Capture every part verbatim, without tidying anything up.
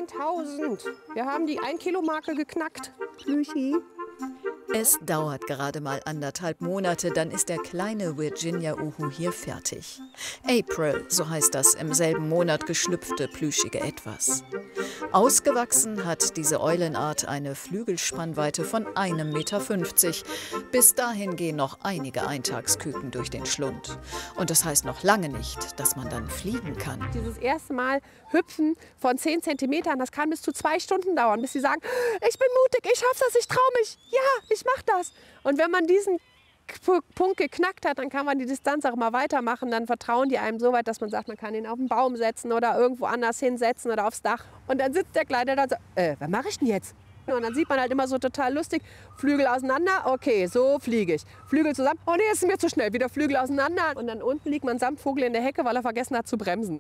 zehntausend. Wir haben die ein Kilo Marke geknackt. Plüschi. Es dauert gerade mal anderthalb Monate, dann ist der kleine Virginia-Uhu hier fertig. April, so heißt das im selben Monat geschlüpfte plüschige Etwas. Ausgewachsen hat diese Eulenart eine Flügelspannweite von einem Meter fünfzig. Bis dahin gehen noch einige Eintagsküken durch den Schlund. Und das heißt noch lange nicht, dass man dann fliegen kann. Dieses erste Mal hüpfen von zehn Zentimetern, das kann bis zu zwei Stunden dauern, bis sie sagen, ich bin mutig, ich schaff das, ich traue mich, ja, ich mach das. Und wenn man diesen Punkt geknackt hat, dann kann man die Distanz auch mal weitermachen. Dann vertrauen die einem so weit, dass man sagt, man kann ihn auf den Baum setzen oder irgendwo anders hinsetzen oder aufs Dach. Und dann sitzt der Kleine da und sagt, äh, was mache ich denn jetzt? Und dann sieht man halt immer so total lustig, Flügel auseinander, okay, so fliege ich. Flügel zusammen, oh nee, ist mir zu schnell, wieder Flügel auseinander. Und dann unten liegt man samt Vogel in der Hecke, weil er vergessen hat zu bremsen.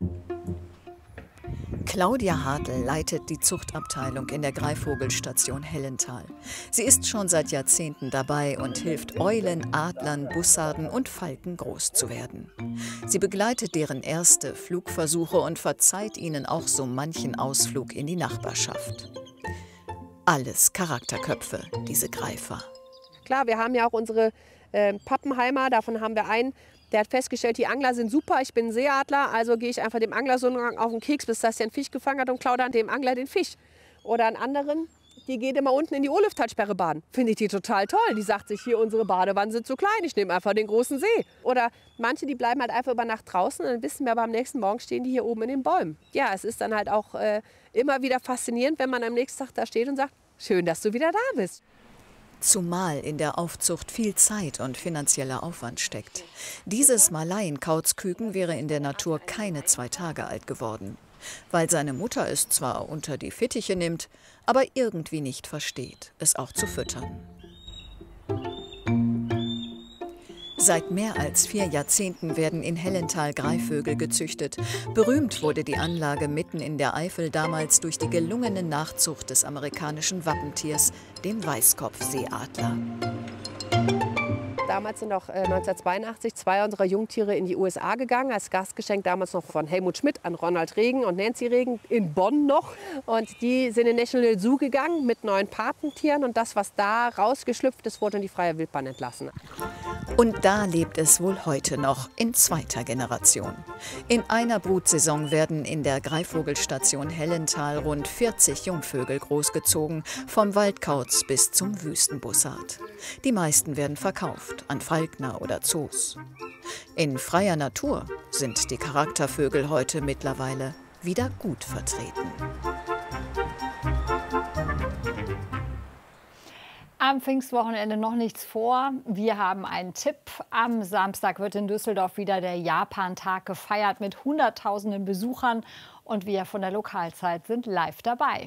Claudia Hartl leitet die Zuchtabteilung in der Greifvogelstation Hellental. Sie ist schon seit Jahrzehnten dabei und hilft Eulen, Adlern, Bussarden und Falken groß zu werden. Sie begleitet deren erste Flugversuche und verzeiht ihnen auch so manchen Ausflug in die Nachbarschaft. Alles Charakterköpfe, diese Greifer. Klar, wir haben ja auch unsere äh, Pappenheimer, davon haben wir einen. Der hat festgestellt, die Angler sind super, ich bin ein Seeadler, also gehe ich einfach dem Angler so lange auf den Keks, bis das der einen Fisch gefangen hat und klaue dann dem Angler den Fisch. Oder einen anderen, die geht immer unten in die Urlüftalsperre baden. Finde ich die total toll. Die sagt sich, hier, unsere Badewannen sind zu klein, ich nehme einfach den großen See. Oder manche, die bleiben halt einfach über Nacht draußen und dann wissen wir aber am nächsten Morgen stehen die hier oben in den Bäumen. Ja, es ist dann halt auch äh, immer wieder faszinierend, wenn man am nächsten Tag da steht und sagt, schön, dass du wieder da bist. Zumal in der Aufzucht viel Zeit und finanzieller Aufwand steckt. Dieses Malaien-Kauzküken wäre in der Natur keine zwei Tage alt geworden. Weil seine Mutter es zwar unter die Fittiche nimmt, aber irgendwie nicht versteht, es auch zu füttern. Seit mehr als vier Jahrzehnten werden in Hellental Greifvögel gezüchtet. Berühmt wurde die Anlage mitten in der Eifel damals durch die gelungene Nachzucht des amerikanischen Wappentiers, dem Weißkopfseeadler. Damals sind auch äh, neunzehnhundertzweiundachtzig zwei unserer Jungtiere in die U S A gegangen, als Gastgeschenk damals noch von Helmut Schmidt an Ronald Reagan und Nancy Reagan in Bonn noch. Und die sind in National Zoo gegangen mit neuen Patentieren und das, was da rausgeschlüpft ist, wurde in die freie Wildbahn entlassen. Und da lebt es wohl heute noch in zweiter Generation. In einer Brutsaison werden in der Greifvogelstation Hellental rund vierzig Jungvögel großgezogen, vom Waldkauz bis zum Wüstenbussard. Die meisten werden verkauft an Falkner oder Zoos. In freier Natur sind die Charaktervögel heute mittlerweile wieder gut vertreten. Am Pfingstwochenende noch nichts vor. Wir haben einen Tipp. Am Samstag wird in Düsseldorf wieder der Japan-Tag gefeiert mit Hunderttausenden Besuchern. Und wir von der Lokalzeit sind live dabei.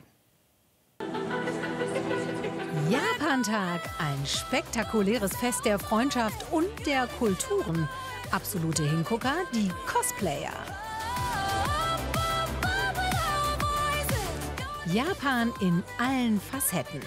Japan-Tag, ein spektakuläres Fest der Freundschaft und der Kulturen. Absolute Hingucker, die Cosplayer. Japan in allen Facetten.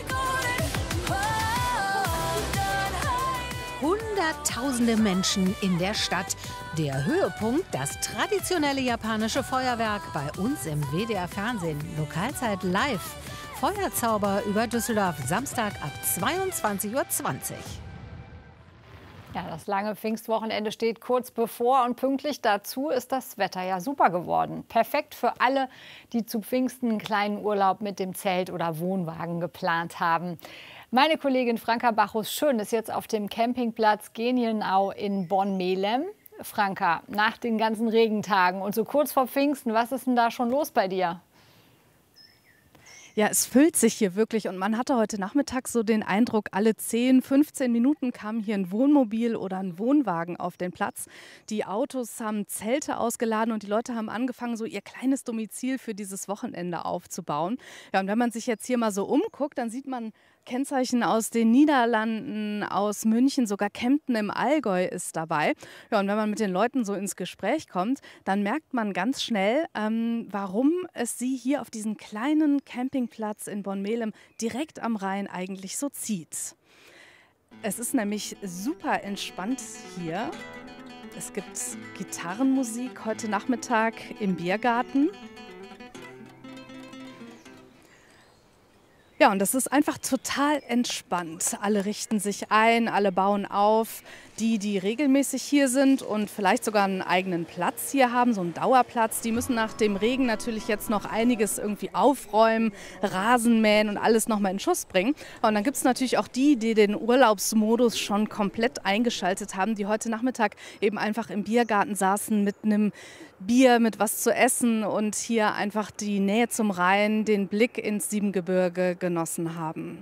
Hunderttausende Menschen in der Stadt. Der Höhepunkt, das traditionelle japanische Feuerwerk bei uns im W D R-Fernsehen. Lokalzeit live. Feuerzauber über Düsseldorf, Samstag ab zweiundzwanzig Uhr zwanzig. Ja, das lange Pfingstwochenende steht kurz bevor und pünktlich dazu ist das Wetter ja super geworden. Perfekt für alle, die zu Pfingsten einen kleinen Urlaub mit dem Zelt oder Wohnwagen geplant haben. Meine Kollegin Franka Bachus Schön ist jetzt auf dem Campingplatz Genienau in Bonn-Melem. Franka, nach den ganzen Regentagen und so kurz vor Pfingsten, was ist denn da schon los bei dir? Ja, es füllt sich hier wirklich und man hatte heute Nachmittag so den Eindruck, alle zehn, fünfzehn Minuten kam hier ein Wohnmobil oder ein Wohnwagen auf den Platz. Die Autos haben Zelte ausgeladen und die Leute haben angefangen, so ihr kleines Domizil für dieses Wochenende aufzubauen. Ja, und wenn man sich jetzt hier mal so umguckt, dann sieht man Kennzeichen aus den Niederlanden, aus München, sogar Kempten im Allgäu ist dabei. Ja, und wenn man mit den Leuten so ins Gespräch kommt, dann merkt man ganz schnell, ähm, warum es sie hier auf diesen kleinen Campingplatz in Bonn-Melem direkt am Rhein eigentlich so zieht. Es ist nämlich super entspannt hier. Es gibt Gitarrenmusik heute Nachmittag im Biergarten. Ja, und das ist einfach total entspannt. Alle richten sich ein, alle bauen auf. Die, die regelmäßig hier sind und vielleicht sogar einen eigenen Platz hier haben, so einen Dauerplatz, die müssen nach dem Regen natürlich jetzt noch einiges irgendwie aufräumen, Rasen mähen und alles nochmal in Schuss bringen. Und dann gibt es natürlich auch die, die den Urlaubsmodus schon komplett eingeschaltet haben, die heute Nachmittag eben einfach im Biergarten saßen mit einem Bier, mit was zu essen und hier einfach die Nähe zum Rhein, den Blick ins Siebengebirge genossen haben.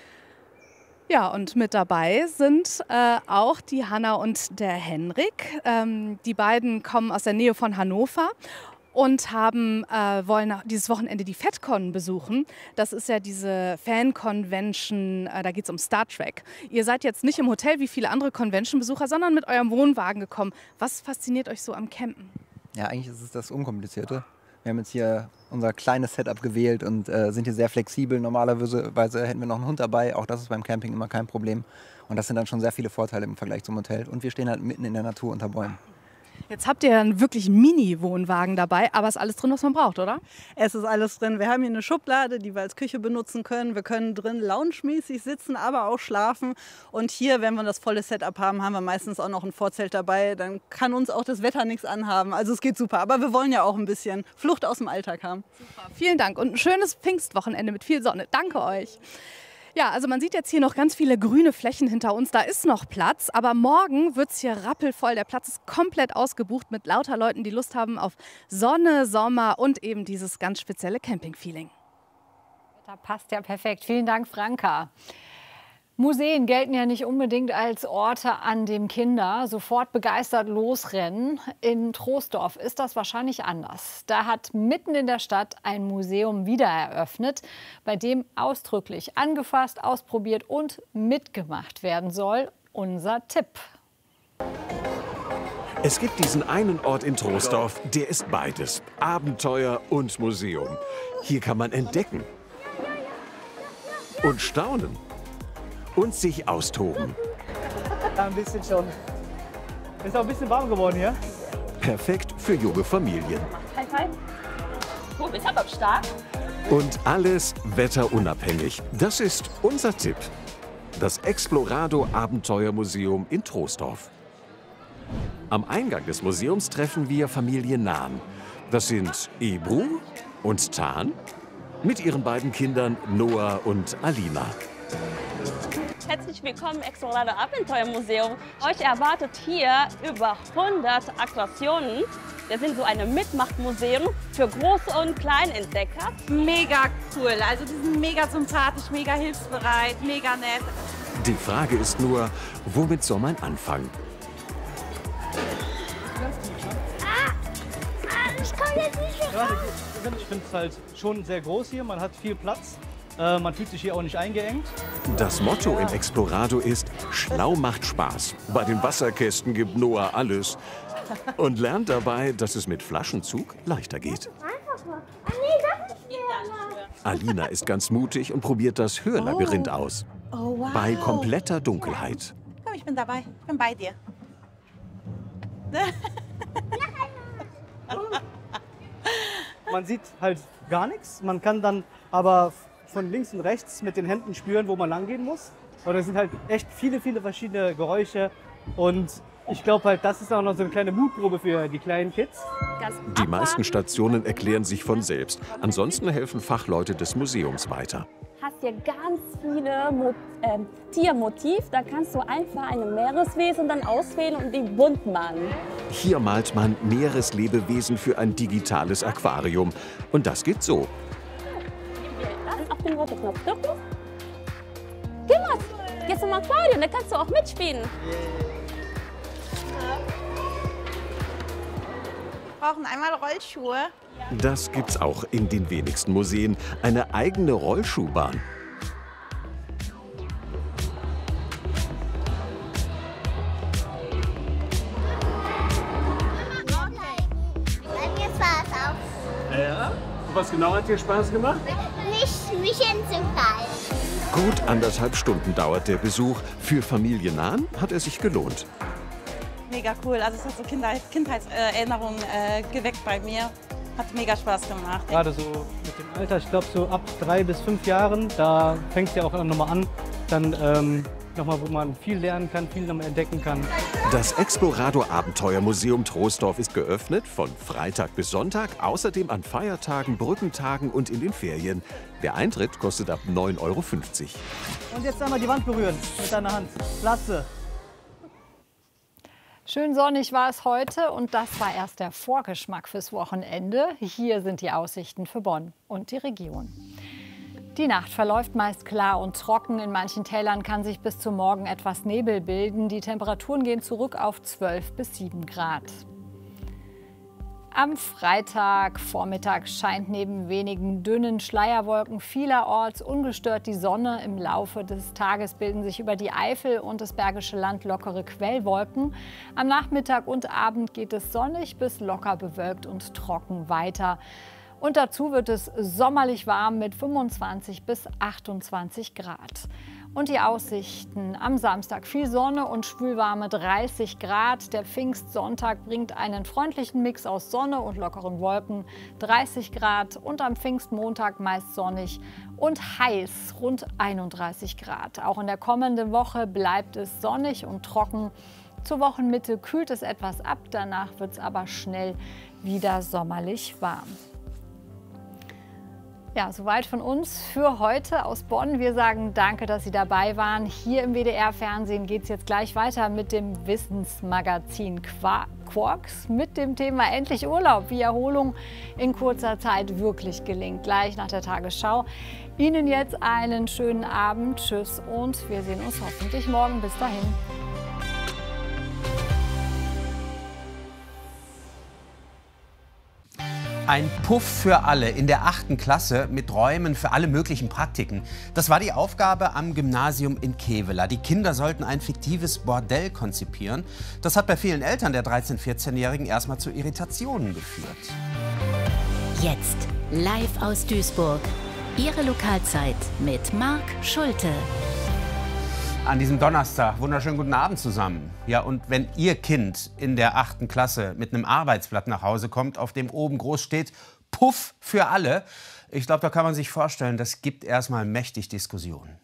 Ja, und mit dabei sind äh, auch die Hanna und der Henrik. Ähm, die beiden kommen aus der Nähe von Hannover und haben, äh, wollen dieses Wochenende die FatCon besuchen. Das ist ja diese Fan-Convention, äh, da geht es um Star Trek. Ihr seid jetzt nicht im Hotel wie viele andere Convention-Besucher, sondern mit eurem Wohnwagen gekommen. Was fasziniert euch so am Campen? Ja, eigentlich ist es das Unkomplizierte. Wir haben jetzt hier unser kleines Setup gewählt und äh, sind hier sehr flexibel. Normalerweise hätten wir noch einen Hund dabei. Auch das ist beim Camping immer kein Problem. Und das sind dann schon sehr viele Vorteile im Vergleich zum Hotel. Und wir stehen halt mitten in der Natur unter Bäumen. Jetzt habt ihr einen wirklich Mini-Wohnwagen dabei, aber ist alles drin, was man braucht, oder? Es ist alles drin. Wir haben hier eine Schublade, die wir als Küche benutzen können. Wir können drin loungemäßig sitzen, aber auch schlafen. Und hier, wenn wir das volle Setup haben, haben wir meistens auch noch ein Vorzelt dabei. Dann kann uns auch das Wetter nichts anhaben. Also es geht super. Aber wir wollen ja auch ein bisschen Flucht aus dem Alltag haben. Super. Vielen Dank und ein schönes Pfingstwochenende mit viel Sonne. Danke euch. Ja, also man sieht jetzt hier noch ganz viele grüne Flächen hinter uns. Da ist noch Platz, aber morgen wird es hier rappelvoll. Der Platz ist komplett ausgebucht mit lauter Leuten, die Lust haben auf Sonne, Sommer und eben dieses ganz spezielle Camping-Feeling. Das passt ja perfekt. Vielen Dank, Franka. Museen gelten ja nicht unbedingt als Orte, an denen Kinder sofort begeistert losrennen. In Troisdorf ist das wahrscheinlich anders. Da hat mitten in der Stadt ein Museum wieder eröffnet, bei dem ausdrücklich angefasst, ausprobiert und mitgemacht werden soll. Unser Tipp. Es gibt diesen einen Ort in Troisdorf, der ist beides. Abenteuer und Museum. Hier kann man entdecken und staunen. Und sich austoben. Ja, ein bisschen schon. Ist auch ein bisschen warm geworden hier. Perfekt für junge Familien. Halt, halt. Oh, bist aber stark. Und alles wetterunabhängig. Das ist unser Tipp. Das Explorado Abenteuermuseum in Troisdorf. Am Eingang des Museums treffen wir Familie Nahn. Das sind Ebru und Tan mit ihren beiden Kindern Noah und Alina. Herzlich willkommen im Explorado Abenteuermuseum. Euch erwartet hier über hundert Attraktionen. Wir sind so ein Mitmachmuseum für Groß- und Kleinentdecker. Mega cool, also die sind mega sympathisch, mega hilfsbereit, mega nett. Die Frage ist nur, womit soll man anfangen? Ah, ah, ich komme jetzt nicht mehr raus. Ich finde es halt schon sehr groß hier, man hat viel Platz. Äh, man fühlt sich hier auch nicht eingeengt. Das Motto im Explorado ist, schlau macht Spaß. Bei den Wasserkästen gibt Noah alles. Und lernt dabei, dass es mit Flaschenzug leichter geht. Alina ist ganz mutig und probiert das Hörlabyrinth aus. Oh, wow. Bei kompletter Dunkelheit. Komm, ich bin dabei. Ich bin bei dir. Man sieht halt gar nichts. Man kann dann aber von links und rechts mit den Händen spüren, wo man lang gehen muss. Und es sind halt echt viele, viele verschiedene Geräusche. Und ich glaube halt, das ist auch noch so eine kleine Mutprobe für die kleinen Kids. Die meisten Stationen erklären sich von selbst. Ansonsten helfen Fachleute des Museums weiter. Hast hier ganz viele Mo äh, Tiermotiv. Da kannst du einfach ein Meereswesen dann auswählen und die bunt malen. Hier malt man Meereslebewesen für ein digitales Aquarium. Und das geht so. Auf den roten Knopf drücken. Geh mal, geh zum Aquarium, da kannst du auch mitspielen. Wir brauchen einmal Rollschuhe. Das gibt's auch in den wenigsten Museen. Eine eigene Rollschuhbahn. Bei mir Spaß auch. Ja? Was genau hat dir Spaß gemacht? Nicht mich hinzufallen. Gut anderthalb Stunden dauert der Besuch. Für Familie Nahn hat er sich gelohnt. Mega cool, also es hat so Kinder Kindheitserinnerungen äh, geweckt bei mir. Hat mega Spaß gemacht. Gerade so mit dem Alter, ich glaube so ab drei bis fünf Jahren, da fängt es ja auch nochmal an, dann ähm, nochmal, wo man viel lernen kann, viel nochmal entdecken kann. Das Explorado Abenteuermuseum Troisdorf ist geöffnet von Freitag bis Sonntag, außerdem an Feiertagen, Brückentagen und in den Ferien. Der Eintritt kostet ab neun Euro fünfzig. Und jetzt einmal die Wand berühren mit deiner Hand. Platze. Schön sonnig war es heute und das war erst der Vorgeschmack fürs Wochenende. Hier sind die Aussichten für Bonn und die Region. Die Nacht verläuft meist klar und trocken. In manchen Tälern kann sich bis zum Morgen etwas Nebel bilden. Die Temperaturen gehen zurück auf zwölf bis sieben Grad. Am Freitagvormittag scheint neben wenigen dünnen Schleierwolken vielerorts ungestört die Sonne. Im Laufe des Tages bilden sich über die Eifel und das Bergische Land lockere Quellwolken. Am Nachmittag und Abend geht es sonnig bis locker bewölkt und trocken weiter. Und dazu wird es sommerlich warm mit fünfundzwanzig bis achtundzwanzig Grad. Und die Aussichten am Samstag: viel Sonne und schwülwarme dreißig Grad. Der Pfingstsonntag bringt einen freundlichen Mix aus Sonne und lockeren Wolken, dreißig Grad. Und am Pfingstmontag meist sonnig und heiß, rund einunddreißig Grad. Auch in der kommenden Woche bleibt es sonnig und trocken. Zur Wochenmitte kühlt es etwas ab, danach wird es aber schnell wieder sommerlich warm. Ja, soweit von uns für heute aus Bonn. Wir sagen danke, dass Sie dabei waren. Hier im W D R-Fernsehen geht es jetzt gleich weiter mit dem Wissensmagazin Quarks mit dem Thema Endlich Urlaub, wie Erholung in kurzer Zeit wirklich gelingt. Gleich nach der Tagesschau. Ihnen jetzt einen schönen Abend. Tschüss und wir sehen uns hoffentlich morgen. Bis dahin. Ein Puff für alle in der achten Klasse mit Räumen für alle möglichen Praktiken. Das war die Aufgabe am Gymnasium in Kevela. Die Kinder sollten ein fiktives Bordell konzipieren. Das hat bei vielen Eltern der dreizehn-, vierzehnjährigen erstmal zu Irritationen geführt. Jetzt live aus Duisburg. Ihre Lokalzeit mit Marc Schulte. An diesem Donnerstag, wunderschönen guten Abend zusammen. Ja, und wenn Ihr Kind in der achten Klasse mit einem Arbeitsblatt nach Hause kommt, auf dem oben groß steht, Puff für alle, ich glaube, da kann man sich vorstellen, das gibt erstmal mächtig Diskussionen.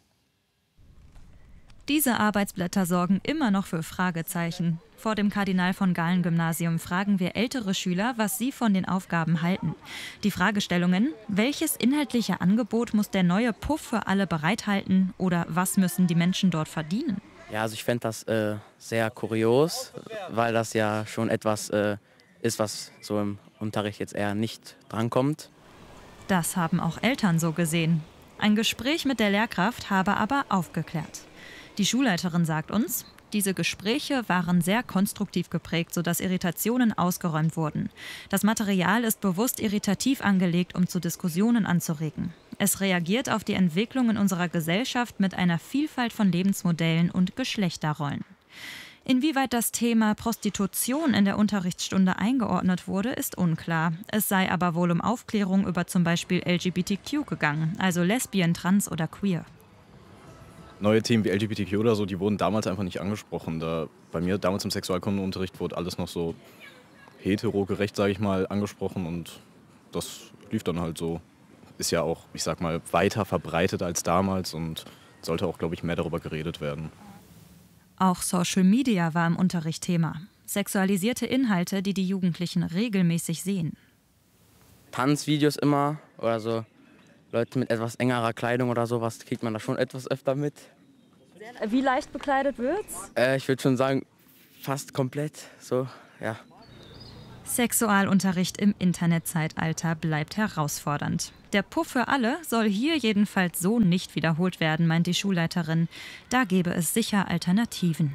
Diese Arbeitsblätter sorgen immer noch für Fragezeichen. Vor dem Kardinal-von-Galen-Gymnasium fragen wir ältere Schüler, was sie von den Aufgaben halten. Die Fragestellungen: Welches inhaltliche Angebot muss der neue Puff für alle bereithalten oder was müssen die Menschen dort verdienen? Ja, also ich fände das äh, sehr kurios, weil das ja schon etwas äh, ist, was so im Unterricht jetzt eher nicht drankommt. Das haben auch Eltern so gesehen. Ein Gespräch mit der Lehrkraft habe aber aufgeklärt. Die Schulleiterin sagt uns, diese Gespräche waren sehr konstruktiv geprägt, sodass Irritationen ausgeräumt wurden. Das Material ist bewusst irritativ angelegt, um zu Diskussionen anzuregen. Es reagiert auf die Entwicklung in unserer Gesellschaft mit einer Vielfalt von Lebensmodellen und Geschlechterrollen. Inwieweit das Thema Prostitution in der Unterrichtsstunde eingeordnet wurde, ist unklar. Es sei aber wohl um Aufklärung über zum Beispiel L G B T Q gegangen, also Lesbien, Trans oder Queer. Neue Themen wie L G B T Q oder so, die wurden damals einfach nicht angesprochen. Da bei mir damals im Sexualkundeunterricht wurde alles noch so heterogerecht, sage ich mal, angesprochen und das lief dann halt so. Ist ja auch, ich sag mal, weiter verbreitet als damals und sollte auch, glaube ich, mehr darüber geredet werden. Auch Social Media war im Unterricht Thema. Sexualisierte Inhalte, die die Jugendlichen regelmäßig sehen. Tanzvideos immer oder so. Leute mit etwas engerer Kleidung oder sowas kriegt man da schon etwas öfter mit. Wie leicht bekleidet wird's? Äh, ich würde schon sagen, fast komplett. So, ja. Sexualunterricht im Internetzeitalter bleibt herausfordernd. Der Puff für alle soll hier jedenfalls so nicht wiederholt werden, meint die Schulleiterin. Da gäbe es sicher Alternativen.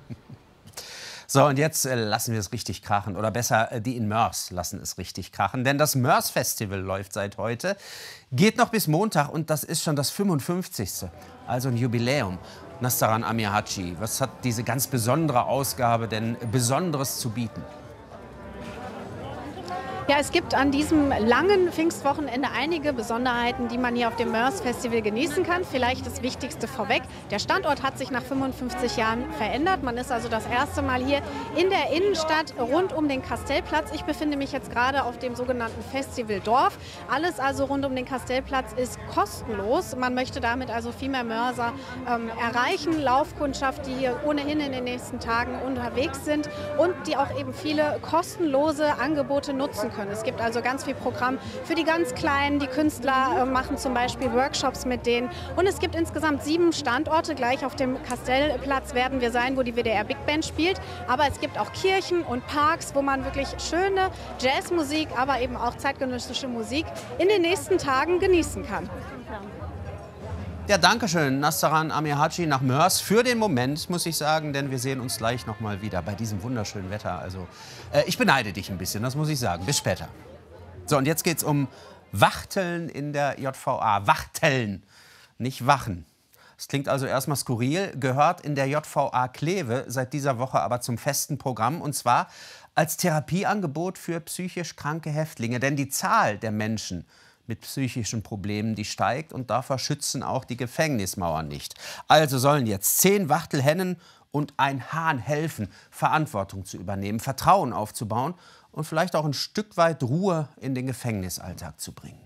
So, und jetzt äh, lassen wir es richtig krachen. Oder besser, äh, die in Moers lassen es richtig krachen. Denn das Moers Festival läuft seit heute, geht noch bis Montag und das ist schon das fünfundfünfzigste. Also ein Jubiläum. Nastaran Amihaci, was hat diese ganz besondere Ausgabe denn Besonderes zu bieten? Ja, es gibt an diesem langen Pfingstwochenende einige Besonderheiten, die man hier auf dem Mörs Festival genießen kann. Vielleicht das Wichtigste vorweg. Der Standort hat sich nach fünfundfünfzig Jahren verändert. Man ist also das erste Mal hier in der Innenstadt rund um den Kastellplatz. Ich befinde mich jetzt gerade auf dem sogenannten Festivaldorf. Alles also rund um den Kastellplatz ist kostenlos. Man möchte damit also viel mehr Mörser ähm, erreichen. Laufkundschaft, die hier ohnehin in den nächsten Tagen unterwegs sind und die auch eben viele kostenlose Angebote nutzen können. Es gibt also ganz viel Programm für die ganz Kleinen. Die Künstler äh, machen zum Beispiel Workshops mit denen. Und es gibt insgesamt sieben Standorte. Gleich auf dem Kastellplatz werden wir sein, wo die W D R Big Band spielt. Aber es gibt auch Kirchen und Parks, wo man wirklich schöne Jazzmusik, aber eben auch zeitgenössische Musik in den nächsten Tagen genießen kann. Ja, danke schön, Nassaran Amirhaci nach Mörs. Für den Moment, muss ich sagen, denn wir sehen uns gleich noch mal wieder bei diesem wunderschönen Wetter. Also, äh, ich beneide dich ein bisschen, das muss ich sagen. Bis später. So, und jetzt geht's um Wachteln in der J V A. Wachteln, nicht Wachen. Das klingt also erstmal skurril, gehört in der J V A Kleve seit dieser Woche aber zum festen Programm. Und zwar als Therapieangebot für psychisch kranke Häftlinge. Denn die Zahl der Menschen mit psychischen Problemen, die steigt, und davor schützen auch die Gefängnismauern nicht. Also sollen jetzt zehn Wachtelhennen und ein Hahn helfen, Verantwortung zu übernehmen, Vertrauen aufzubauen und vielleicht auch ein Stück weit Ruhe in den Gefängnisalltag zu bringen.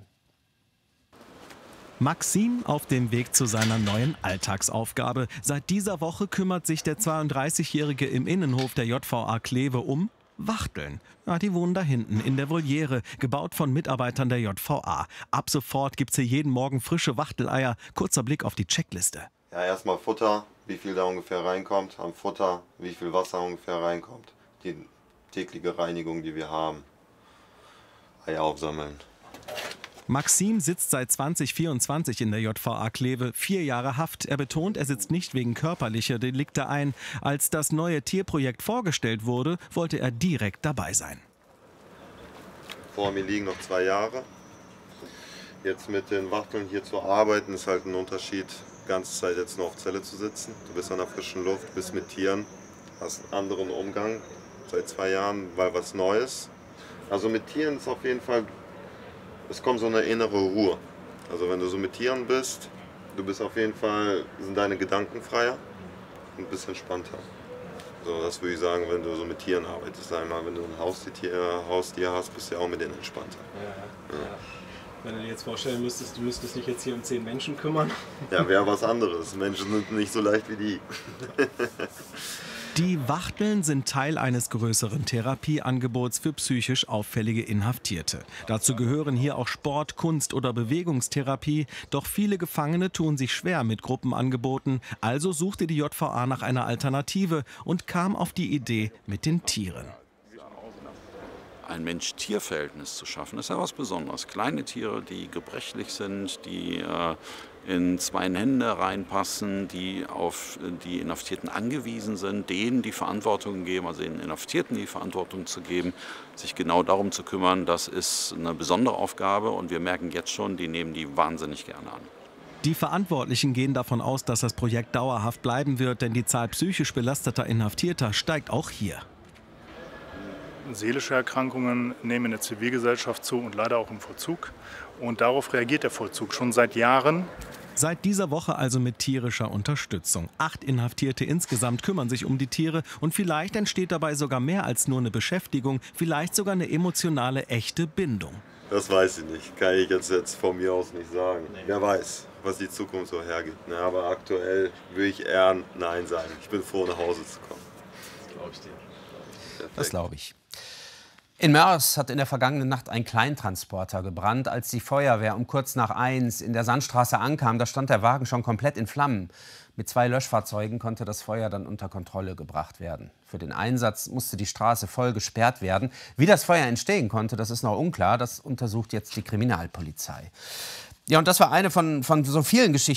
Maxim auf dem Weg zu seiner neuen Alltagsaufgabe. Seit dieser Woche kümmert sich der zweiunddreißigjährige im Innenhof der J V A Kleve um Wachteln. Ja, die wohnen da hinten in der Voliere, gebaut von Mitarbeitern der J V A. Ab sofort gibt's hier jeden Morgen frische Wachteleier. Kurzer Blick auf die Checkliste. Ja, erstmal Futter, wie viel da ungefähr reinkommt. Am Futter, wie viel Wasser ungefähr reinkommt. Die tägliche Reinigung, die wir haben. Eier aufsammeln. Maxim sitzt seit zweitausendvierundzwanzig in der J V A Kleve, vier Jahre Haft. Er betont, er sitzt nicht wegen körperlicher Delikte ein. Als das neue Tierprojekt vorgestellt wurde, wollte er direkt dabei sein. Vor mir liegen noch zwei Jahre. Jetzt mit den Wachteln hier zu arbeiten, ist halt ein Unterschied, die ganze Zeit jetzt nur auf Zelle zu sitzen. Du bist an der frischen Luft, bist mit Tieren, hast einen anderen Umgang seit zwei Jahren, weil was Neues. Also mit Tieren ist auf jeden Fall, es kommt so eine innere Ruhe. Also wenn du so mit Tieren bist, du bist auf jeden Fall, sind deine Gedanken freier und ein bisschen entspannter. So, das würde ich sagen, wenn du so mit Tieren arbeitest. Einmal, wenn du ein Haustier, Haustier hast, bist du ja auch mit denen entspannter. Ja, ja. Ja. Wenn du dir jetzt vorstellen müsstest, du müsstest dich jetzt hier um zehn Menschen kümmern. Ja, wäre was anderes. Menschen sind nicht so leicht wie die. Die Wachteln sind Teil eines größeren Therapieangebots für psychisch auffällige Inhaftierte. Dazu gehören hier auch Sport, Kunst oder Bewegungstherapie. Doch viele Gefangene tun sich schwer mit Gruppenangeboten. Also suchte die J V A nach einer Alternative und kam auf die Idee mit den Tieren. Ein Mensch-Tier-Verhältnis zu schaffen, ist ja was Besonderes. Kleine Tiere, die gebrechlich sind, die äh, in zwei Hände reinpassen, die auf die Inhaftierten angewiesen sind, denen die Verantwortung geben, also den Inhaftierten die Verantwortung zu geben, sich genau darum zu kümmern, das ist eine besondere Aufgabe und wir merken jetzt schon, die nehmen die wahnsinnig gerne an. Die Verantwortlichen gehen davon aus, dass das Projekt dauerhaft bleiben wird, denn die Zahl psychisch belasteter Inhaftierter steigt auch hier. Seelische Erkrankungen nehmen in der Zivilgesellschaft zu und leider auch im Vollzug. Und darauf reagiert der Vollzug schon seit Jahren. Seit dieser Woche also mit tierischer Unterstützung. Acht Inhaftierte insgesamt kümmern sich um die Tiere und vielleicht entsteht dabei sogar mehr als nur eine Beschäftigung, vielleicht sogar eine emotionale, echte Bindung. Das weiß ich nicht, kann ich jetzt, jetzt von mir aus nicht sagen. Nee. Wer weiß, was die Zukunft so hergibt. Ne? Aber aktuell würde ich eher Nein sagen. Ich bin froh, nach Hause zu kommen. Das glaube ich dir. Perfekt. Das glaube ich. In Mörs hat in der vergangenen Nacht ein Kleintransporter gebrannt. Als die Feuerwehr um kurz nach eins in der Sandstraße ankam, da stand der Wagen schon komplett in Flammen. Mit zwei Löschfahrzeugen konnte das Feuer dann unter Kontrolle gebracht werden. Für den Einsatz musste die Straße voll gesperrt werden. Wie das Feuer entstehen konnte, das ist noch unklar. Das untersucht jetzt die Kriminalpolizei. Ja, und das war eine von, von so vielen Geschichten,